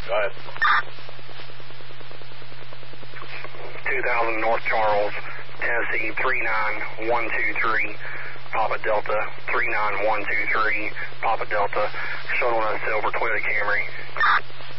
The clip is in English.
Go ahead. 2000 North Charles, Tennessee 39123, Papa Delta 39123, Papa Delta, showing on a silver Toyota Camry.